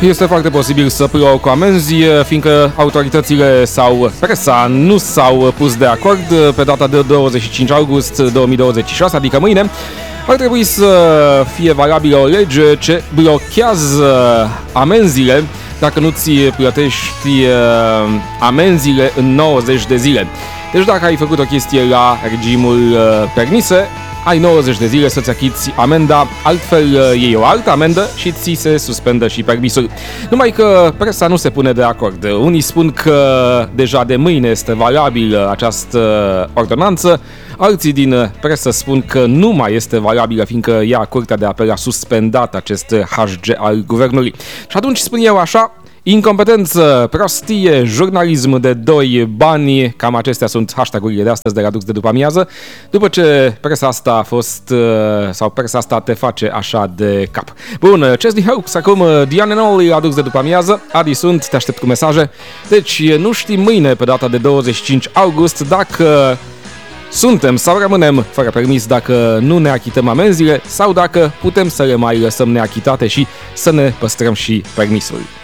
este foarte posibil să plouă cu amenzi, fiindcă autoritățile sau presa nu s-au pus de acord pe data de 25 august 2026, adică mâine. Ar trebui să fie valabilă o lege ce blochează amenziile dacă nu ți plătești amenziile în 90 de zile. Deci dacă ai făcut o chestie la regimul permise, ai 90 de zile să-ți achiți amenda, altfel iei o altă amendă și ți se suspendă și permisul. Numai că presa nu se pune de acord. Unii spun că deja de mâine este valabilă această ordonanță, alții din presă spun că nu mai este valabilă, fiindcă Curtea de Apel a suspendat acest HG al guvernului. Și atunci spun eu așa: incompetență, prostie, jurnalism de doi bani, cam acestea sunt hashtag-urile de astăzi de la Dux de după amiază, după ce presa asta a fost, sau presa asta te face așa de cap. Bun, Chesney Hawks, acum Diane Nolly la Dux de după amiază, Adi sunt, te aștept cu mesaje. Deci nu știm mâine, pe data de 25 august, dacă suntem sau rămânem fără permis dacă nu ne achităm amenziile sau dacă putem să le mai lăsăm neachitate și să ne păstrăm și permisul.